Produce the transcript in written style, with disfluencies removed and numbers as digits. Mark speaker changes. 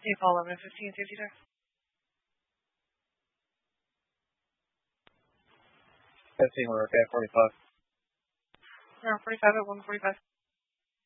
Speaker 1: Apollo 1115, safety check.
Speaker 2: Testing, we're okay at 45.
Speaker 1: We're on 45 at 145.